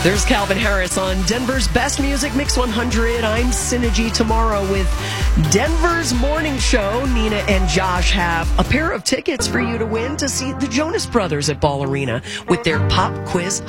There's Calvin Harris on Denver's Best Music Mix 100. I'm Synergy tomorrow with Denver's Morning Show. Nina and Josh have a pair of tickets for you to win to see the Jonas Brothers at Ball Arena with their pop quiz